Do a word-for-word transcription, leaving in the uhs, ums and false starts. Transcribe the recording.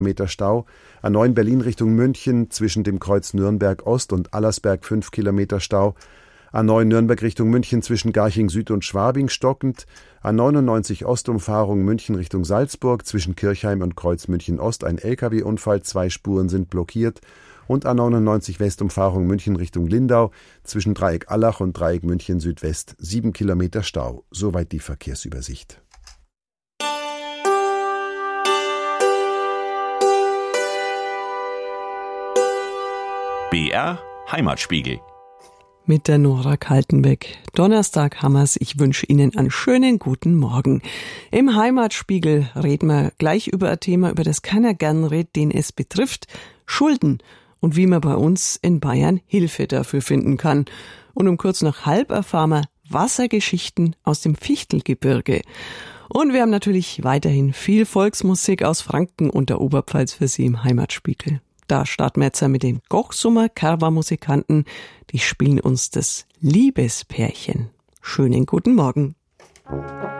Meter Stau. A neun Berlin Richtung München zwischen dem Kreuz Nürnberg Ost und Allersberg fünf Kilometer Stau. A neun Nürnberg Richtung München zwischen Garching Süd und Schwabing stockend. A neunundneunzig Ostumfahrung München Richtung Salzburg zwischen Kirchheim und Kreuz München Ost ein L K W-Unfall, zwei Spuren sind blockiert. Und A neunundneunzig Westumfahrung München Richtung Lindau zwischen Dreieck Allach und Dreieck München Südwest sieben Kilometer Stau. Soweit die Verkehrsübersicht. B R Heimatspiegel. Mit der Nora Kaltenbeck. Donnerstag haben wir's. Ich wünsche Ihnen einen schönen guten Morgen. Im Heimatspiegel reden wir gleich über ein Thema, über das keiner gern redet, den es betrifft. Schulden und wie man bei uns in Bayern Hilfe dafür finden kann. Und um kurz nach halb erfahren wir Wassergeschichten aus dem Fichtelgebirge. Und wir haben natürlich weiterhin viel Volksmusik aus Franken und der Oberpfalz für Sie im Heimatspiegel. Da starten wir jetzt mit den Gochsummer Kerwa-Musikanten. Die spielen uns das Liebespärchen. Schönen guten Morgen.